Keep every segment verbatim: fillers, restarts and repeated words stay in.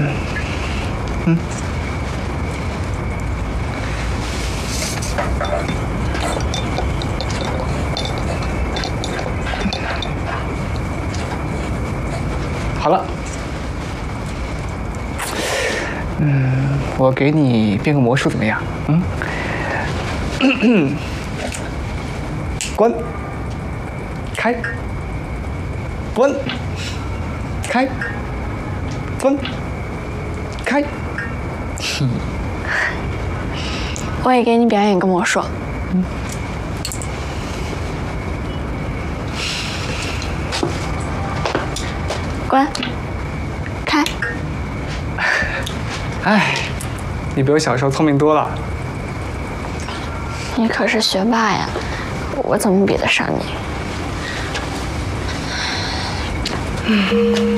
嗯。好了。嗯，我给你变个魔术怎么样？嗯。关。开。关。开。关。开。 我也给你表演个魔术。嗯。关。开。 哎，你比我小时候聪明多了。 你可是学霸呀，我怎么比得上你？嗯。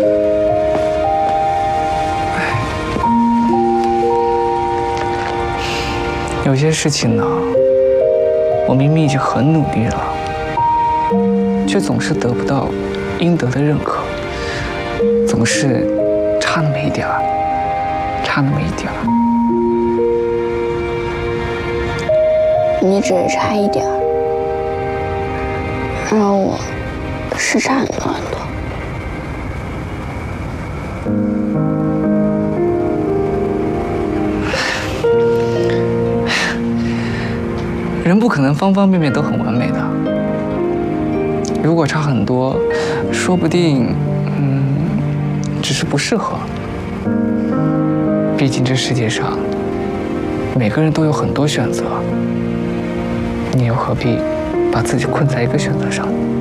有些事情呢，我明明已经很努力了，却总是得不到应得的认可，总是差那么一点儿，差那么一点儿。 你只是差一点儿，而我是差很多很多。 人不可能方方面面都很完美的。如果差很多，说不定，嗯，只是不适合。毕竟这世界上，每个人都有很多选择，你又何必把自己困在一个选择上？